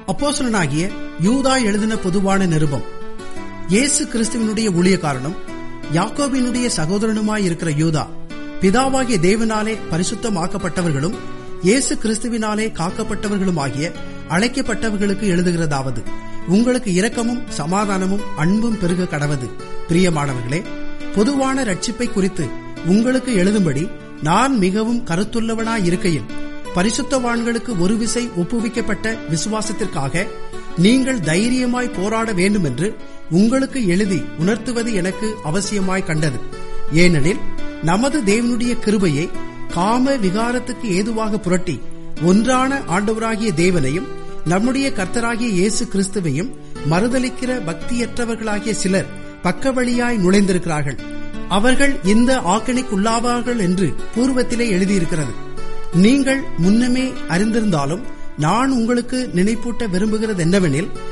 அப்போஸ்தலனாகிய யூதா எழுதின பொதுவான நிருபம். இயேசு கிறிஸ்துவினுடைய ஊழியக்காரனும் யாக்கோபினுடைய சகோதரனுமாயிருக்கிற யூதா, பிதாவாகிய தேவனாலே பரிசுத்தமாக்கப்பட்டவர்களும் இயேசு கிறிஸ்துவினாலே காக்கப்பட்டவர்களுமாகிய அழைக்கப்பட்டவர்களுக்கு எழுதுகிறதாவது, உங்களுக்கு இரக்கமும் சமாதானமும் அன்பும் பெருக கடவது. பிரியமானவர்களே, பொதுவான ரட்சிப்பை குறித்து உங்களுக்கு எழுதும்படி நான் மிகவும் கருத்துள்ளவனாயிருக்கையில், பரிசுத்தவான்களுக்கு ஒரு விசை ஒப்புவிக்கப்பட்ட விசுவாசத்திற்காக நீங்கள் தைரியமாய் போராட வேண்டுமென்று உங்களுக்கு எழுதி உணர்த்துவது எனக்கு அவசியமாய் கண்டது. ஏனெனில் நமது தேவனுடைய கிருபையை காம விகாரத்துக்கு ஏதுவாக புரட்டி ஒன்றான ஆண்டவராகிய தேவனையும் நம்முடைய கர்த்தராகிய இயேசு கிறிஸ்துவையும் மறுதலிக்கிற பக்தியற்றவர்களாகிய சிலர் பக்கவழியாய் நுழைந்திருக்கிறார்கள். அவர்கள் இந்த ஆக்கினைக்குள்ளாவார்கள் என்று பூர்வத்திலே எழுதியிருக்கிறது. நீங்கள் முன்னமே அறிந்திருந்தாலும் நான் உங்களுக்கு நினைப்பூட்ட விரும்புகிறது என்னவெனில்,